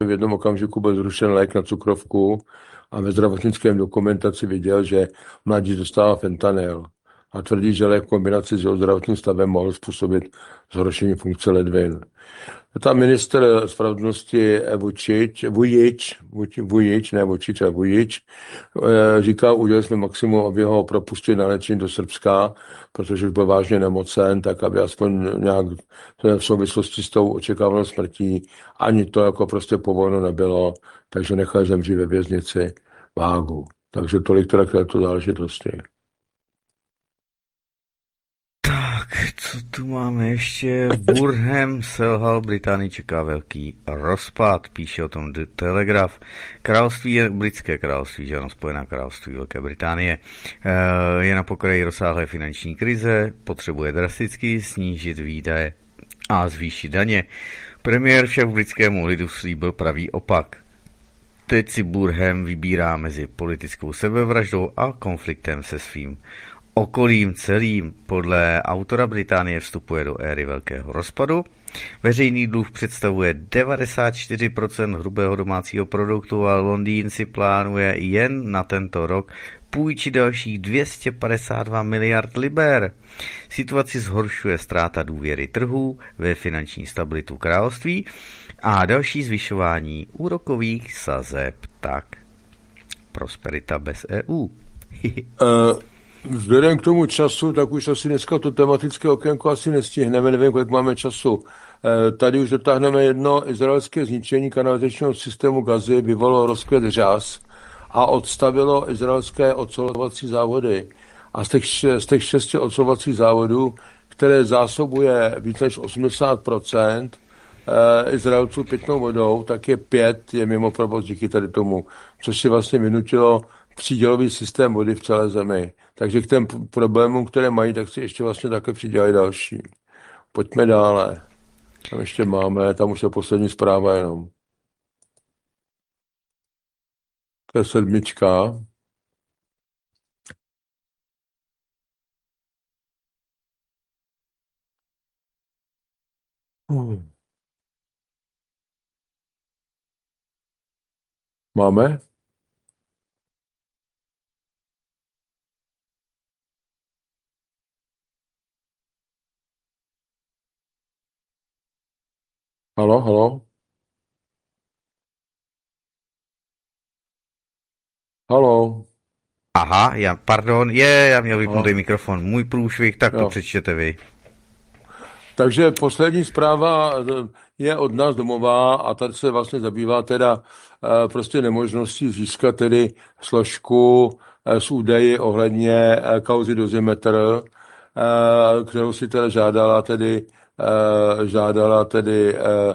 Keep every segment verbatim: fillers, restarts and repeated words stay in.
v jednom okamžiku byl zrušen lék na cukrovku a ve zdravotnickém dokumentaci viděl, že mladík dostává fentanyl a tvrdí, že lék v kombinaci s jeho zdravotním stavem mohl způsobit zhoršení funkce ledvin. Tam ministr spravedlnosti Vučič, Vujič, Vujič, ne Vučič, ale Vujič, říká, udělali jsme maximum, aby ho propustili na léčení do Srbska, protože už byl vážně nemocen, tak aby aspoň nějak v souvislosti s tou očekávanou smrtí ani to jako prostě povoleno nebylo, takže nechali zemřít ve věznici Vágu. Takže tolik teda k této záležitosti. Co tu máme ještě? Burham selhal, Británii čeká velký rozpad, píše o tom The Telegraph. Království je britské království, že ano, Spojená království Velké Británie. Je na pokraji rozsáhlé finanční krize, potřebuje drasticky snížit výdaje a zvýšit daně. Premiér však britskému lidu slíbil pravý opak. Teď si Burham vybírá mezi politickou sebevraždou a konfliktem se svým okolím celým. Podle autora Británie vstupuje do éry velkého rozpadu. Veřejný dluh představuje devadesát čtyři procent hrubého domácího produktu a Londýn si plánuje jen na tento rok půjčit dalších dvě stě padesát dva miliard liber. Situaci zhoršuje ztráta důvěry trhů ve finanční stabilitu království a další zvyšování úrokových sazeb. Tak, prosperita bez E U. uh... Vzhledem k tomu času, tak už asi dneska to tematické okénko asi nestihneme, nevím, kolik máme času. Tady už dotáhneme jedno izraelské zničení kanalizačního systému Gazy, vyvolalo rozkvět řas a odstavilo izraelské ocelovací závody. A z těch, z těch šesti ocelovacích závodů, které zásobuje více než osmdesát procent Izraelců pitnou vodou, tak je pět je mimo provoz díky tady tomu, což si vlastně vynutilo přídělový systém vody v celé zemi. Takže k těm problémům, které mají, tak si ještě vlastně také přidělají další. Pojďme dále. Tam ještě máme, tam už je poslední zpráva jenom. To je sedmička. Hmm. Máme? Halo, halo? Halo? Aha, já, pardon, je, já měl vypnutý mikrofon. Můj průšvih, tak to přečtěte vy. Takže poslední zpráva je od nás domová a tady se vlastně zabývá teda prostě nemožností získat tedy složku s údaji ohledně kauzy Dozimetr, kterou si teda žádala tedy žádala tedy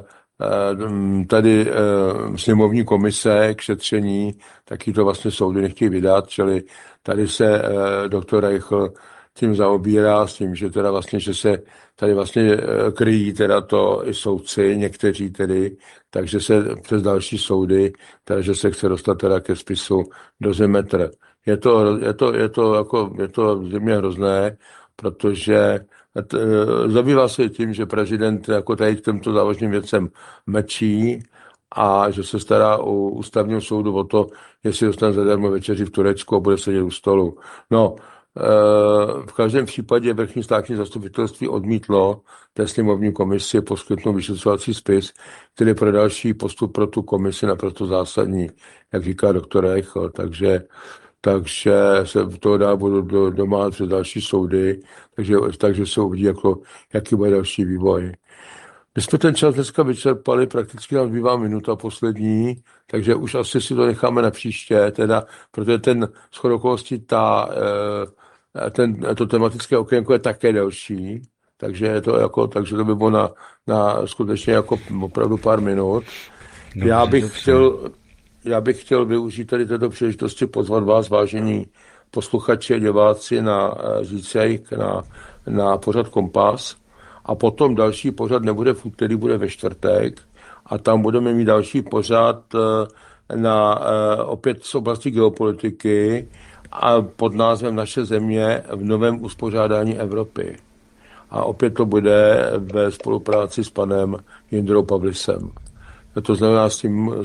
tady sněmovní komise k šetření, taky to vlastně soudy nechtějí vydat, čili tady se doktor Reichl tím zaobírá s tím, že teda vlastně, že se tady vlastně kryjí teda to i soudci, někteří tedy, takže se přes další soudy, takže se chce dostat teda ke spisu Dozimetr. Je to, je to, je to jako, je to zřejmě hrozné, protože zabývá se tím, že prezident jako tady k těmto závažným věcem mlčí a že se stará u ústavního soudu o to, jestli dostane zadarmo večeři v Turecku a bude sedět u stolu. No, v každém případě vrchní státní zastupitelství odmítlo té sněmovní komisi poskytnout vyšetřovací spis, který pro další postup pro tu komisi naprosto zásadní, jak říká doktor Reichl. Takže takže se to dá budou domáhat přes další soudy, takže, takže se uvidí, jako, jaký bude další vývoj. My jsme ten čas dneska vyčerpali, prakticky nám zbývá minuta poslední, takže už asi si to necháme na příště, teda, protože ten shodou okolností ta, ten, to tematické okénko je také delší, takže, je to jako, takže to by bylo na, na skutečně jako opravdu pár minut. Dobře, Já bych dobře. chtěl... Já bych chtěl využít tady této příležitosti pozvat vás, vážení posluchači a diváci, na zítřejk, na, na pořad Kompas. A potom další pořad nebude v úterý, bude ve čtvrtek. A tam budeme mít další pořad na, opět z oblasti geopolitiky a pod názvem Naše země v novém uspořádání Evropy. A opět to bude ve spolupráci s panem Jindrou Pavlisem. To znamená s tím